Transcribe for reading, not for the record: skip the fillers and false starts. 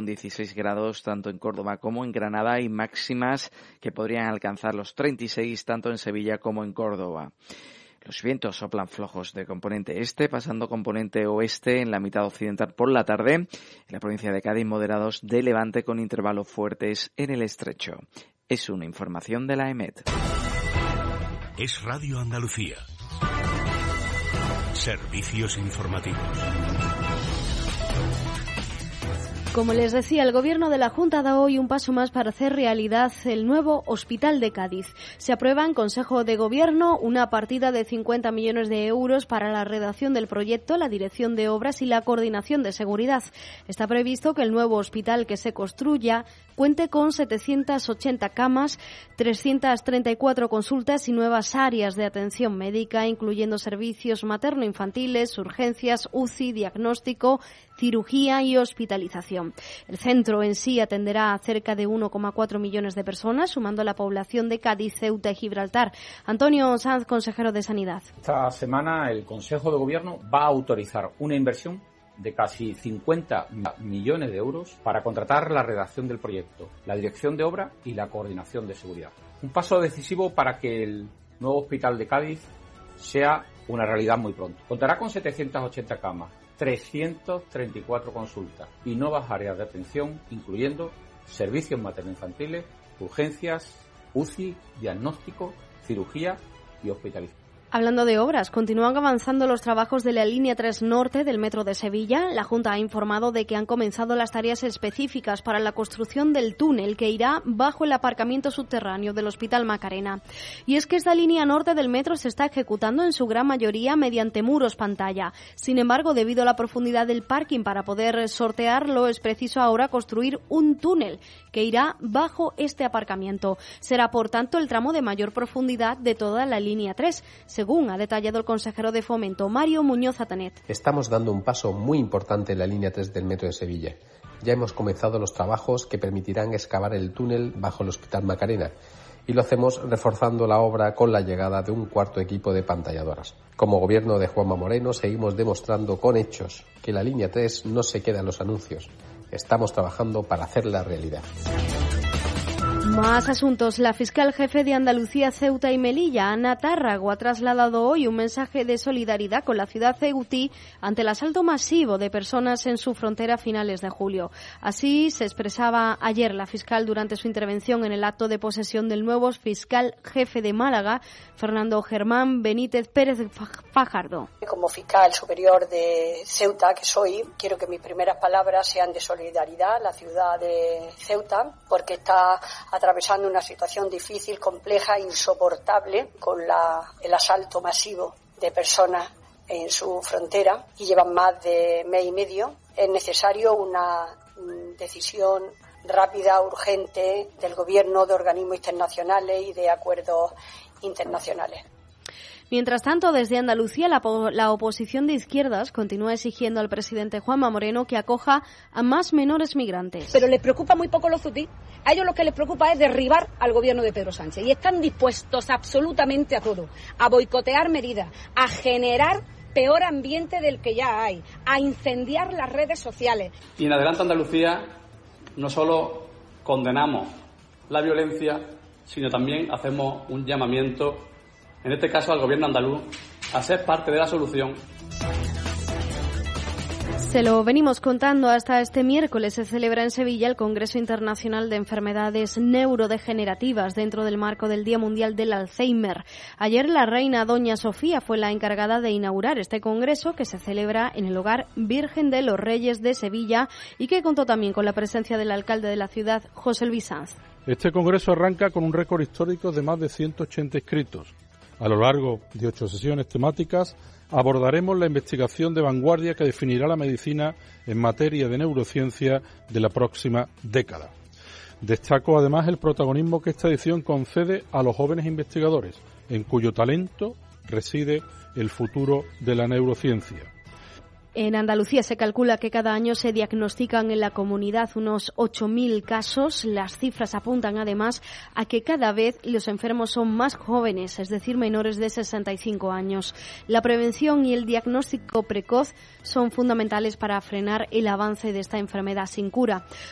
con 16 grados tanto en Córdoba como en Granada y máximas que podrían alcanzar los 36 tanto en Sevilla como en Córdoba. Los vientos soplan flojos de componente este, pasando componente oeste en la mitad occidental por la tarde. En la provincia de Cádiz, moderados de levante con intervalos fuertes en el estrecho. Es una información de la EMET. Es Radio Andalucía. Servicios informativos. Como les decía, el Gobierno de la Junta da hoy un paso más para hacer realidad el nuevo Hospital de Cádiz. Se aprueba en Consejo de Gobierno una partida de 50 millones de euros para la redacción del proyecto, la dirección de obras y la coordinación de seguridad. Está previsto que el nuevo hospital que se construya cuente con 780 camas, 334 consultas y nuevas áreas de atención médica, incluyendo servicios materno-infantiles, urgencias, UCI, diagnóstico, cirugía y hospitalización. El centro en sí atenderá a cerca de 1,4 millones de personas, sumando la población de Cádiz, Ceuta y Gibraltar. Antonio Sanz, consejero de Sanidad. Esta semana el Consejo de Gobierno va a autorizar una inversión de casi 50 millones de euros para contratar la redacción del proyecto, la dirección de obra y la coordinación de seguridad. Un paso decisivo para que el nuevo Hospital de Cádiz sea una realidad muy pronto. Contará con 780 camas, 334 consultas y nuevas áreas de atención, incluyendo servicios materno-infantiles, urgencias, UCI, diagnóstico, cirugía y hospitalización. Hablando de obras, continúan avanzando los trabajos de la línea 3 Norte del Metro de Sevilla. La Junta ha informado de que han comenzado las tareas específicas para la construcción del túnel que irá bajo el aparcamiento subterráneo del Hospital Macarena. Y es que esta línea norte del metro se está ejecutando en su gran mayoría mediante muros pantalla. Sin embargo, debido a la profundidad del parking para poder sortearlo, es preciso ahora construir un túnel que irá bajo este aparcamiento. Será, por tanto, el tramo de mayor profundidad de toda la línea 3. Según ha detallado el consejero de Fomento, Mario Muñoz Atanet. Estamos dando un paso muy importante en la línea 3 del Metro de Sevilla. Ya hemos comenzado los trabajos que permitirán excavar el túnel bajo el Hospital Macarena y lo hacemos reforzando la obra con la llegada de un cuarto equipo de pantalladoras. Como gobierno de Juanma Moreno seguimos demostrando con hechos que la línea 3 no se queda en los anuncios. Estamos trabajando para hacerla realidad. Más asuntos. La fiscal jefe de Andalucía, Ceuta y Melilla, Ana Tárrago, ha trasladado hoy un mensaje de solidaridad con la ciudad ceutí ante el asalto masivo de personas en su frontera a finales de julio. Así se expresaba ayer la fiscal durante su intervención en el acto de posesión del nuevo fiscal jefe de Málaga, Fernando Germán Benítez Pérez Fajardo. Como fiscal superior de Ceuta que soy, quiero que mis primeras palabras sean de solidaridad a la ciudad de Ceuta, porque está atravesando una situación difícil, compleja, insoportable, con el asalto masivo de personas en su frontera y llevan más de mes y medio. Es necesario una decisión rápida, urgente del Gobierno, de organismos internacionales y de acuerdos internacionales. Mientras tanto, desde Andalucía, la oposición de izquierdas continúa exigiendo al presidente Juanma Moreno que acoja a más menores migrantes. Pero les preocupa muy poco los ceutíes. A ellos lo que les preocupa es derribar al gobierno de Pedro Sánchez. Y están dispuestos absolutamente a todo, a boicotear medidas, a generar peor ambiente del que ya hay, a incendiar las redes sociales. Y en Adelante Andalucía no solo condenamos la violencia, sino también hacemos un llamamiento, en este caso al gobierno andaluz, a ser parte de la solución. Se lo venimos contando. Hasta este miércoles se celebra en Sevilla el Congreso Internacional de Enfermedades Neurodegenerativas dentro del marco del Día Mundial del Alzheimer. Ayer la reina Doña Sofía fue la encargada de inaugurar este congreso que se celebra en el Hogar Virgen de los Reyes de Sevilla y que contó también con la presencia del alcalde de la ciudad, José Luis Sanz. Este congreso arranca con un récord histórico de más de 180 inscritos. A lo largo de 8 sesiones temáticas abordaremos la investigación de vanguardia que definirá la medicina en materia de neurociencia de la próxima década. Destaco además el protagonismo que esta edición concede a los jóvenes investigadores, en cuyo talento reside el futuro de la neurociencia. En Andalucía se calcula que cada año se diagnostican en la comunidad unos 8.000 casos. Las cifras apuntan además a que cada vez los enfermos son más jóvenes, es decir, menores de 65 años. La prevención y el diagnóstico precoz son fundamentales para frenar el avance de esta enfermedad sin cura.